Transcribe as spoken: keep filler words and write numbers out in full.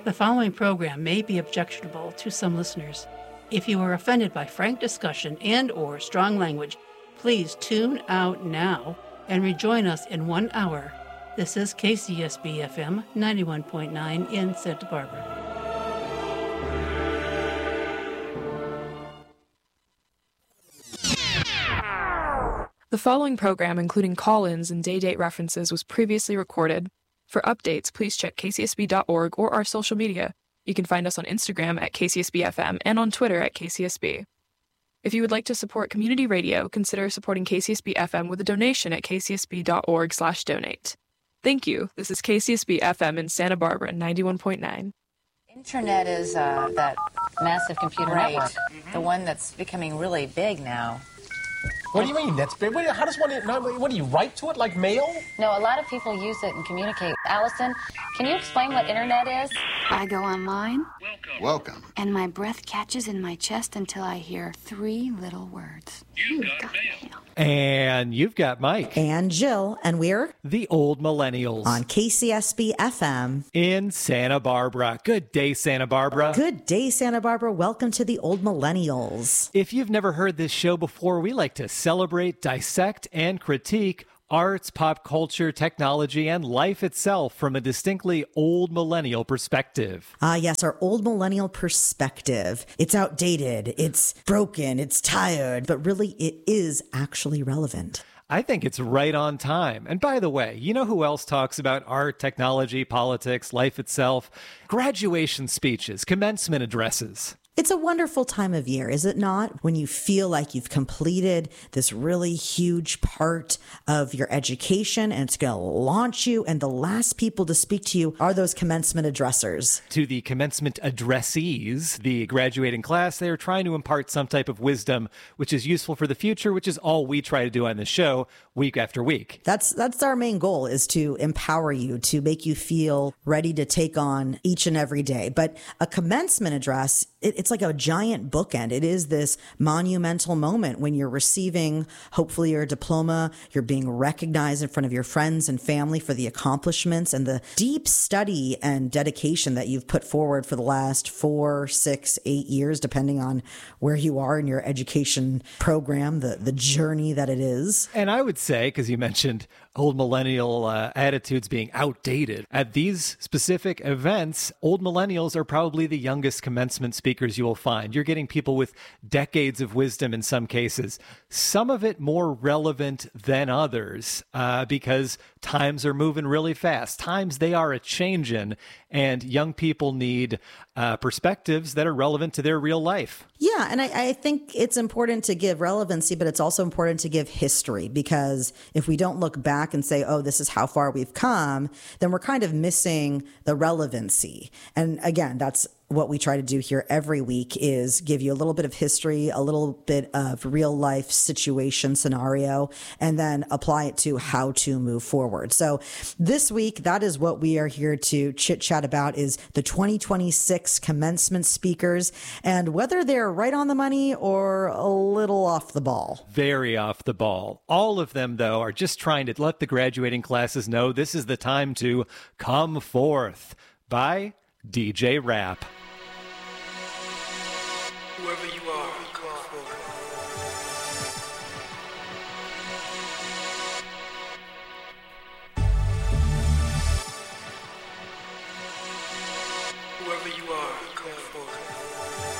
The following program may be objectionable to some listeners. If you are offended by frank discussion and or strong language, please tune out now and rejoin us in one hour. This is K C S B F M ninety-one point nine in Santa Barbara. The following program, including call-ins and day-date references, was previously recorded. For updates, please check k c s b dot org or our social media. You can find us on Instagram at K C S B F M and on Twitter at K C S B. If you would like to support community radio, consider supporting K C S B F M with a donation at k c s b dot org slash donate. Thank you. This is K C S B F M in Santa Barbara, ninety-one point nine. Internet is uh, that massive computer right. network, mm-hmm. the one that's becoming really big now. What do you mean that's big? How does one, what do you write to it, like mail? No, a lot of people use it and communicate. Allison, can you explain what internet is? I go online. Welcome. Welcome. And my breath catches in my chest until I hear three little words. You've got, got mail. mail. And you've got Mike. And Jill. And we're the Old Millennials. On K C S B F M. In Santa Barbara. Good day, Santa Barbara. Good day, Santa Barbara. Welcome to the Old Millennials. If you've never heard this show before, we like to celebrate, dissect, and critique arts, pop culture, technology, and life itself from a distinctly old millennial perspective. Ah, uh, yes, our old millennial perspective. It's outdated, it's broken, it's tired, but really it is actually relevant. I think it's right on time. And by the way, you know who else talks about art, technology, politics, life itself? Graduation speeches, commencement addresses. It's a wonderful time of year, is it not? When you feel like you've completed this really huge part of your education and it's going to launch you, and the last people to speak to you are those commencement addressers. To the commencement addressees, the graduating class, they are trying to impart some type of wisdom which is useful for the future, which is all we try to do on this show week after week. That's that's our main goal, is to empower you, to make you feel ready to take on each and every day. But a commencement address, it, it's like a giant bookend. It is this monumental moment when you're receiving, hopefully, your diploma. You're being recognized in front of your friends and family for the accomplishments and the deep study and dedication that you've put forward for the last four, six, eight years, depending on where you are in your education program, the, the journey that it is. And I would say, because you mentioned old millennial uh, attitudes being outdated, at these specific events, old millennials are probably the youngest commencement speakers you will find. You're getting people with decades of wisdom in some cases, some of it more relevant than others uh, because times are moving really fast. Times, they are a-changin', and young people need uh, perspectives that are relevant to their real life. Yeah, and I, I think it's important to give relevancy, but it's also important to give history, because if we don't look back and say, oh, this is how far we've come, then we're kind of missing the relevancy. And again, that's what we try to do here every week, is give you a little bit of history, a little bit of real life situation scenario, and then apply it to how to move forward. So this week, that is what we are here to chit chat about, is the twenty twenty-six commencement speakers and whether they're right on the money or a little off the ball. Very off the ball. All of them, though, are just trying to let the graduating classes know this is the time to come forth. By D J Rap. Whoever you are, come forward. Whoever you are, come